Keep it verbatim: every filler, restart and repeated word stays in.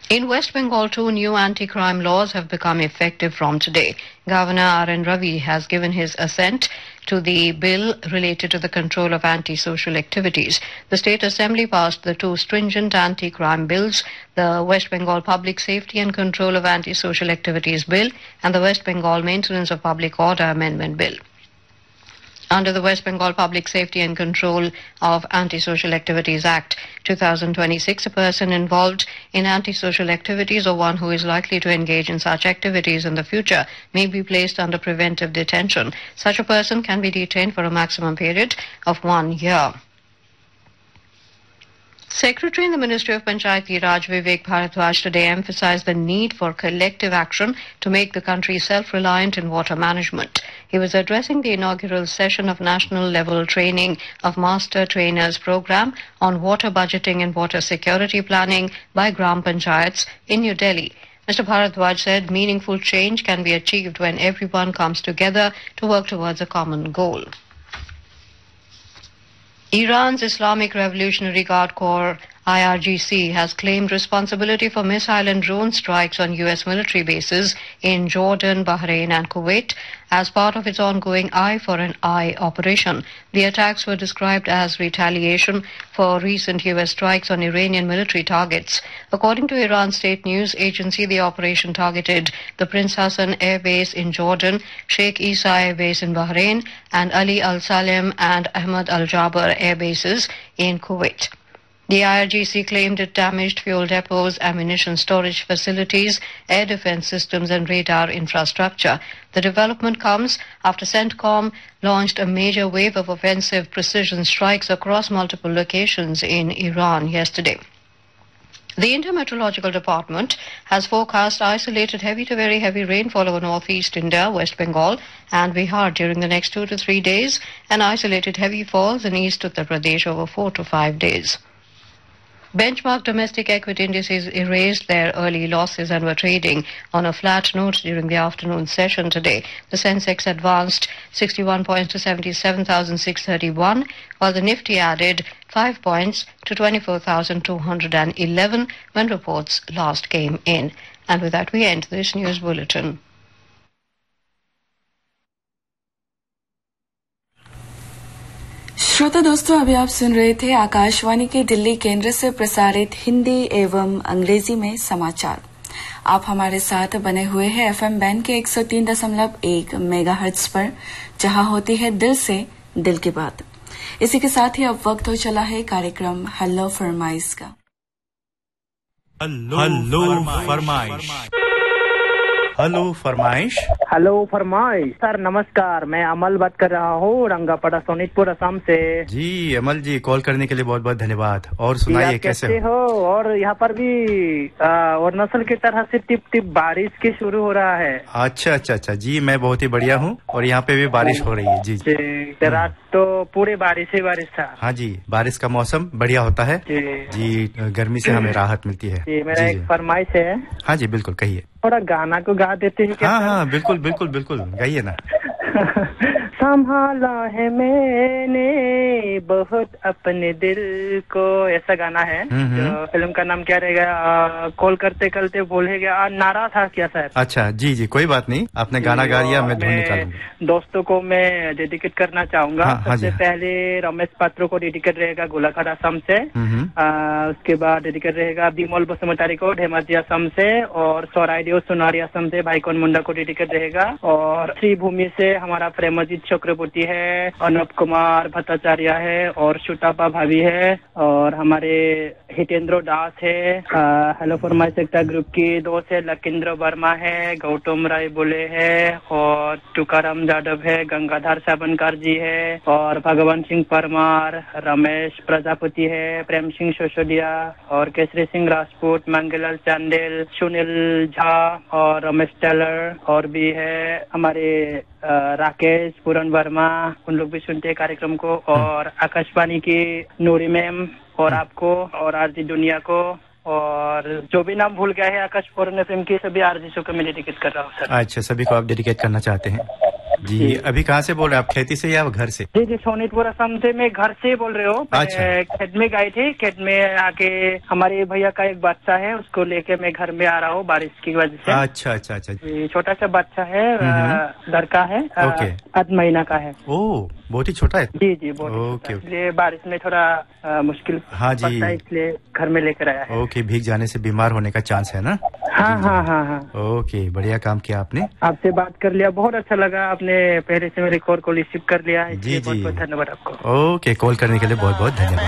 In West Bengal, two new anti-crime laws have become effective from today. Governor R N Ravi has given his assent to the bill related to the control of anti-social activities. The State Assembly passed the two stringent anti-crime bills, the West Bengal Public Safety and Control of Anti-Social Activities Bill and the West Bengal Maintenance of Public Order Amendment Bill. Under the West Bengal Public Safety and Control of Antisocial Activities Act two thousand twenty-six, a person involved in antisocial activities or one who is likely to engage in such activities in the future may be placed under preventive detention. Such a person can be detained for a maximum period of one year. Secretary in the Ministry of Panchayati Raj Vivek Bharadwaj today emphasized the need for collective action to make the country self-reliant in water management. He was addressing the inaugural session of national level training of Master Trainers program on water budgeting and water security planning by Gram Panchayats in New Delhi. Mister Bharadwaj said meaningful change can be achieved when everyone comes together to work towards a common goal. Iran's Islamic Revolutionary Guard Corps, I R G C, has claimed responsibility for missile and drone strikes on U S military bases in Jordan, Bahrain and Kuwait as part of its ongoing Eye for an Eye operation. The attacks were described as retaliation for recent U S strikes on Iranian military targets. According to Iran state news agency, the operation targeted the Prince Hassan Air Base in Jordan, Sheikh Isa Air Base in Bahrain, and Ali Al Salem and Ahmad Al Jaber air bases in Kuwait. The I R G C claimed it damaged fuel depots, ammunition storage facilities, air defense systems and radar infrastructure. The development comes after CENTCOM launched a major wave of offensive precision strikes across multiple locations in Iran yesterday. The Intermeteorological Department has forecast isolated heavy to very heavy rainfall over northeast India, West Bengal and Bihar during the next two to three days and isolated heavy falls in East Uttar Pradesh over four to five days. Benchmark domestic equity indices erased their early losses and were trading on a flat note during the afternoon session today. The Sensex advanced sixty-one points to seventy-seven thousand six hundred thirty-one, while the Nifty added five points to twenty-four thousand two hundred eleven when reports last came in. And with that, we end this news bulletin. श्रोता दोस्तों, अभी आप सुन रहे थे आकाशवाणी के दिल्ली केंद्र से प्रसारित हिंदी एवं अंग्रेजी में समाचार. आप हमारे साथ बने हुए हैं एफएम बैंड के एक सौ तीन दशमलव एक मेगाहर्ट्ज पर, जहां होती है दिल से दिल की बात. इसी के साथ ही अब वक्त हो चला है कार्यक्रम हेलो फरमाइश का. हेलो फरमाइश. हेलो फरमाइश. हेलो फरमाइश. सर नमस्कार, मैं अमल बात कर रहा हूँ रंगापड़ा सोनीतपुर असम से. जी अमल जी, कॉल करने के लिए बहुत बहुत धन्यवाद. और सुनाइए कैसे हो? और यहाँ पर भी और नस्ल की तरह से टिप टिप बारिश की शुरू हो रहा है. अच्छा अच्छा अच्छा जी, मैं बहुत ही बढ़िया हूँ और यहाँ पे भी बारिश हो रही है. जी जी, रात तो पूरी बारिश ही बारिश था. हाँ जी, बारिश का मौसम बढ़िया होता है. जी, गर्मी से हमें राहत मिलती है. जी, मेरा एक फरमाइश है. हाँ जी बिल्कुल, कहिए. थोड़ा गाना को गा देते हैं क्या? हाँ हाँ बिल्कुल बिल्कुल बिल्कुल, गाइए ना. संभाला है मैंने बहुत अपने दिल को, ऐसा गाना है. जो फिल्म का नाम क्या रहेगा? कॉल करते करते बोलेगा नारा था क्या सर? अच्छा जी जी, कोई बात नहीं, आपने गाना गा लिया, मैं धुन निकालूंगा. दोस्तों को मैं डेडिकेट करना चाहूंगा. हाँ, हाँ सबसे पहले रमेश पात्रो को डेडिकेट रहेगा गोलाघाट असम से. आ, उसके बाद डेडिकेट रहेगा बिमल बसुमतारी को धेमाजी असम से, और सौराइडियो सोनारी असम से भाई कौन मुंडा को डेडिकेट रहेगा. और श्री भूमि से हमारा प्रेमजीत चक्रवर्ती है, अनूप कुमार भट्टाचार्य है और शुटापा भाभी है, और हमारे हितेंद्र दास है. हेलो फरमाइश एकता ग्रुप की दोस्त है लकिंद्र वर्मा है, गौतम राय बोले है, और तुकाराम यादव है, गंगाधर सावनकर जी है, और भगवान सिंह परमार, रमेश प्रजापति है, प्रेम सिंह सोसोदिया और केसरी सिंह राजपूत, मंगलाल चांदेल, सुनील झा और रमेश टेलर, और भी है हमारे राकेश पूरन वर्मा, उन लोग भी सुनते हैं कार्यक्रम को. और आकाशवाणी की नूरी मैम और आपको और आरजी दुनिया को, और जो भी नाम भूल गया है आकाश पूरन एफएम की सभी आरजी शो को मैं डेडिकेट कर रहा हूँ सर. अच्छा, सभी को आप डेडिकेट करना चाहते हैं? जी। अभी कहाँ से बोल रहे हैं आप, खेती से या घर से? जी जी, सोनीतपुर असम से मैं घर से बोल रहे हो। अच्छा। खेत में गए थे, खेत में आके हमारे भैया का एक बच्चा है, उसको लेके मैं घर में आ रहा हूँ बारिश की वजह से। अच्छा अच्छा अच्छा। छोटा सा बच्चा है, घर का है, आठ महीना का है। ओह, बहुत ही छोटा है। जी जी, बहुत ओके। इसलिए बारिश में थोड़ा आ, मुश्किल हाँ जी, इसलिए घर में लेकर आया है। ओके, भीग जाने से बीमार होने का चांस है ना? हाँ हाँ हाँ हाँ। ओके, बढ़िया काम किया आपने। आपसे बात कर लिया, बहुत अच्छा लगा। आपने पहले से मेरे कॉल को रिसीव कर लिया, जी जी, बहुत बहुत धन्यवाद आपको। ओके, कॉल करने के लिए बहुत बहुत धन्यवाद।